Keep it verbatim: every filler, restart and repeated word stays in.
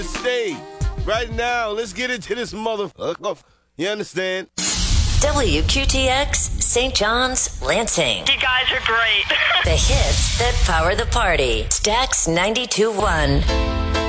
stay. Right now, let's get into this motherfucker. You understand? W Q T X, Saint John's, Lansing. You guys are great. The hits that power the party. Stax ninety-two point one.